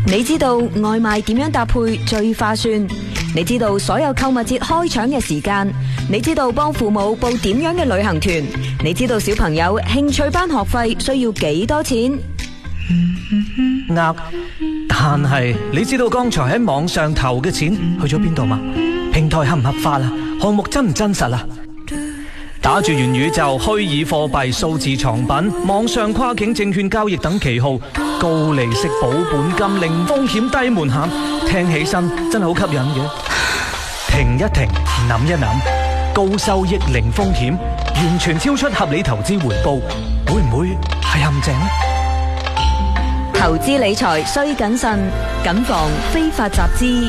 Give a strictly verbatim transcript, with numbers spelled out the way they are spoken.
你知道外賣點樣搭配最划算？你知道所有購物節開搶嘅時間？你知道幫父母報點樣嘅旅行團？你知道小朋友興趣班學費需要幾多錢？ 呃，但係你知道剛才喺網上投嘅錢去咗邊度嗎？平台合唔合法啊？項目真唔真實啊？打住元宇宙、虛擬貨幣、數字藏品、網上跨境證券交易等旗號，高利息、保本金、零風險、低門檻，聽起身真係好吸引嘅。停一停，諗一諗，高收益、零風險，完全超出合理投資回報，會唔會係陷阱呢？ 投資理財需謹慎，謹防非法集資。